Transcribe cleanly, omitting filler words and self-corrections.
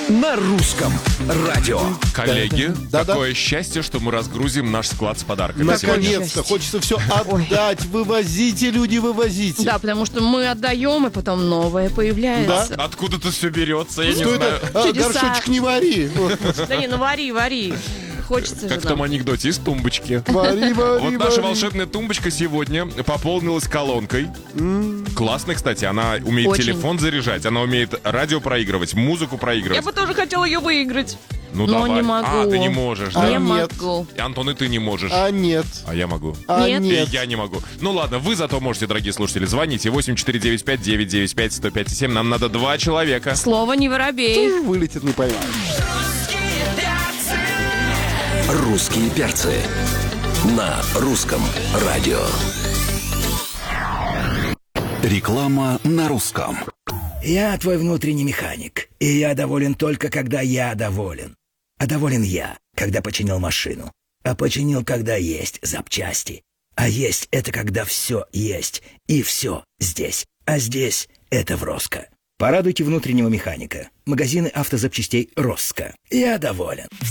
на русском радио. Коллеги, такое счастье, что мы разгрузим наш склад с подарками. Наконец-то, хочется все отдать. Вывозите, люди, вывозите. Да, потому что мы отдаем, и потом новое появляется. Да? Откуда-то все берется, я не Что знаю. это? Чудеса. Горшочек не вари. Да не, ну вари. Хочется Как же в том нам. анекдоте из тумбочки. Вари. Вот наша волшебная тумбочка сегодня пополнилась колонкой. Классно, кстати, она умеет Очень. телефон заряжать, она умеет радио проигрывать, музыку Я проигрывать. бы тоже хотела ее выиграть. Ну Но давай. не могу. А, ты не можешь, А да? Не нет. могу. Антон, и ты не можешь. А нет. А я могу. А Нет. И нет. я не могу. Ну ладно, вы зато можете, дорогие слушатели, звоните 8495-995-105-7. Нам надо 2 человека. Слово не воробей. Вылетит, не поймешь. Русские перцы на русском радио. Реклама на русском. Я твой внутренний механик, и я доволен только, когда я доволен. А доволен я, когда починил машину. А починил, когда есть запчасти. А есть — это когда все есть, и все здесь. А здесь — это в Роско. Порадуйте внутреннего механика. Магазины автозапчастей Роско. Я доволен.